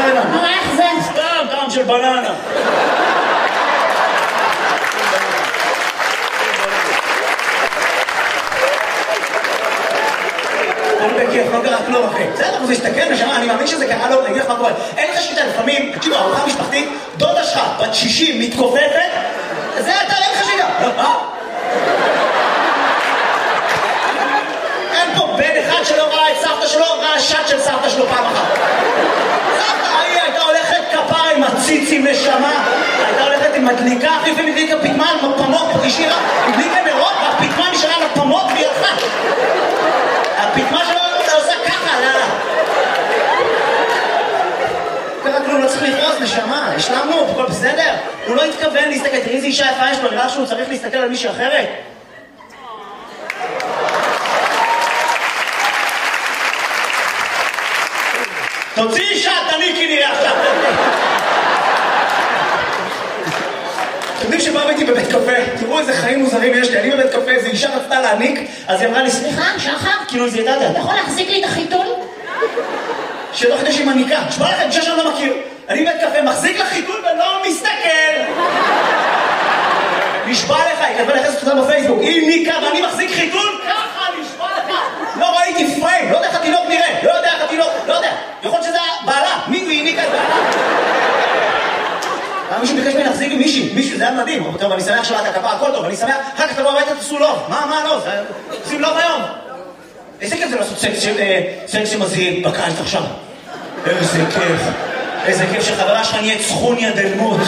הבננה? נו, איך זה? סתם, טעם של בננה. אני בכיף, לא קרה כלום אחי. בסדר, זה השתכן נשמה, אני מאמין שזה קרה לו, אני אגיד לך מה קורה. אין לך שליטה, לפעמים, תקשיבו, ארוחה משפחתית, דודה שלך, בת 60, מתכופפת, זה אתה, אין לך שליטה. אין פה בן אחד שלא ראה את סבתא שלו, ראה שט של סבתא שלו פעם אחת. סבתא, היא הייתה הולכת כפרה עם הציצים נשמה, הייתה הולכת עם מדליקה, אחי לפעמים הדליקה פטמה על מפמות, השאירה, הדליקה נרות, והפטמה נשארה על הפמות והיא הלכה. הפטמה שלו עושה ככה, לאללה. קרה כלום, לא צריך לפרוס, נשמה, השלמנו, הכל בסדר. הוא לא התכוון להסתכל, תראי איזה אישה יפה יש לו, נראה שהוא צריך להסתכל על מישהי אחרת. תוציא אישה, תניקי נראה עכשיו. אתם יודעים שבאו איתי בבית קפה, תראו איזה חיים מוזרים יש לי, אני בבית קפה, איזו אישה רצתה להניק, אז היא אמרה לי, סליחה, שחר, כאילו זה ידעת, אתה יכול להחזיק לי את החיתול? שלא חדש שהיא מניקה, תשמע לכם, אישה שאני לא מכיר, אני בבית קפה, מחזיק לך חיתול ולא מסתכל. נשבע לך, היא כתבה לחסת אותה בפייסבוק, היא ניקה ואני מחזיק חיתול, ככה נשבע לך. לא ראיתי פריים, לא יודע איך התינוק נראה, לא יודע איך התינוק, לא יודע, יכול שזה בעלה, מי היא ניקה את בעלה? מישהו ביקש ממני להחזיק עם מישהו, זה היה מדהים, טוב, אני שמח שלא אתה כפה, הכל טוב, אני שמח, אחר כך תבוא הביתה תעשו לוב, מה לא, עושים לוב היום. איזה כיף זה לעשות סקס שמזהים בקיץ עכשיו. איזה כיף שחברה שלך נהיית סכוניה דלמות.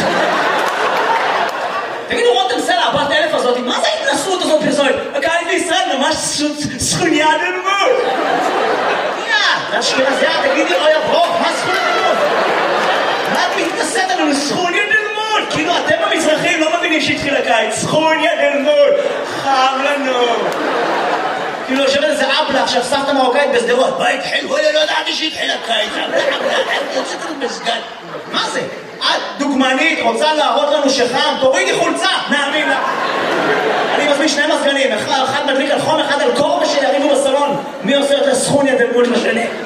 תגידו, רותם סלע, הבת אלף הזאת, מה זה ההתנסות הזאת פרסומת? הקהלית בישראל ממש סכוניה דלמות. זה אשכנזיה, תגידי, אוי הברוך, מה סכוניה דלמות? מה את מתנסית לנו לסכוניה דלמות? כאילו אתם המזרחים לא מבינים שהתחיל הקיץ, סכוניה דלמות, חם לנו. כאילו יושבת איזה אבלה עכשיו סבתא מרוקאית בסדרות, מה התחיל? וואלה לא ידעתי שהתחיל הקיץ, מה זה? את דוגמנית, רוצה להראות לנו שחם, תורידי חולצה, נאמין לה. אני מזמין שני מזגנים, אחד מדליק על חום, אחד על קור, ושיריבו בסלון. מי עושה יותר סכוניה דלמות לשני?